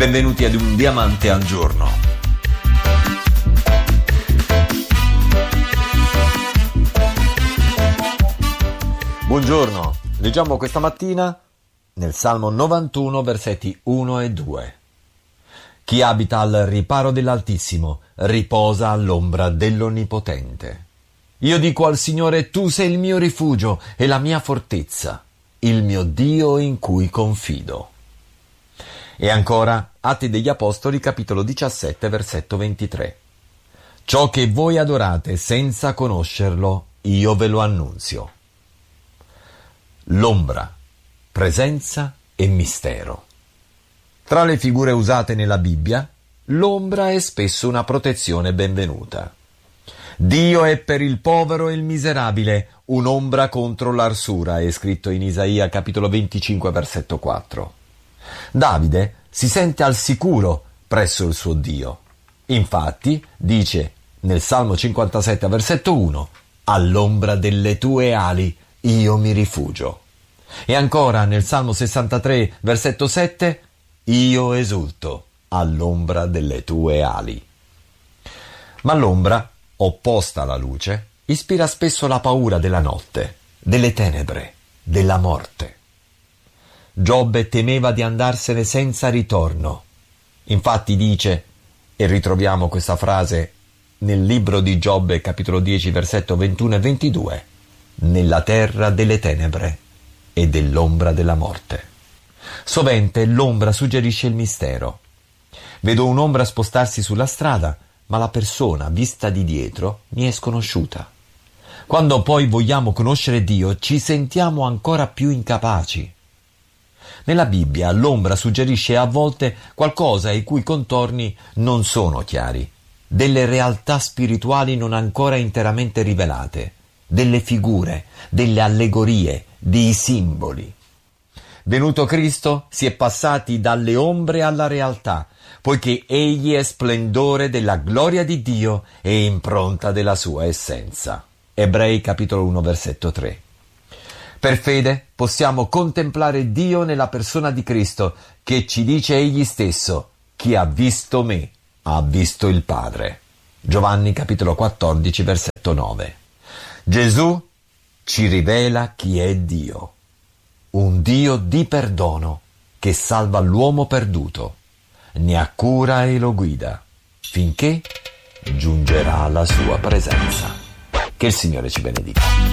Benvenuti ad Un Diamante al Giorno. Buongiorno, leggiamo questa mattina nel Salmo 91, versetti 1 e 2. Chi abita al riparo dell'Altissimo riposa all'ombra dell'Onnipotente. Io dico al Signore: tu sei il mio rifugio e la mia fortezza, il mio Dio in cui confido. E ancora, Atti degli Apostoli, capitolo 17, versetto 23. Ciò che voi adorate senza conoscerlo, io ve lo annunzio. L'ombra, presenza e mistero. Tra le figure usate nella Bibbia, l'ombra è spesso una protezione benvenuta. Dio è per il povero e il miserabile un'ombra contro l'arsura, è scritto in Isaia capitolo 25 versetto 4. Davide si sente al sicuro presso il suo Dio. Infatti dice nel Salmo 57 versetto 1: all'ombra delle tue ali io mi rifugio. E ancora nel Salmo 63 versetto 7: io esulto all'ombra delle tue ali. Ma l'ombra, opposta alla luce, ispira spesso la paura della notte, delle tenebre, della morte. Giobbe temeva di andarsene senza ritorno. Infatti dice, e ritroviamo questa frase nel libro di Giobbe, capitolo 10, versetto 21 e 22, nella terra delle tenebre e dell'ombra della morte. Sovente l'ombra suggerisce il mistero. Vedo un'ombra spostarsi sulla strada, ma la persona vista di dietro mi è sconosciuta. Quando poi vogliamo conoscere Dio, ci sentiamo ancora più incapaci. Nella Bibbia l'ombra suggerisce a volte qualcosa i cui contorni non sono chiari, delle realtà spirituali non ancora interamente rivelate, delle figure, delle allegorie, dei simboli. Venuto Cristo, si è passati dalle ombre alla realtà, poiché Egli è splendore della gloria di Dio e impronta della sua essenza. Ebrei capitolo 1 versetto 3. Per fede possiamo contemplare Dio nella persona di Cristo, che ci dice Egli stesso: chi ha visto me ha visto il Padre. Giovanni capitolo 14 versetto 9. Gesù ci rivela chi è Dio. Un Dio di perdono che salva l'uomo perduto, ne ha cura e lo guida, finché giungerà alla sua presenza. Che il Signore ci benedica.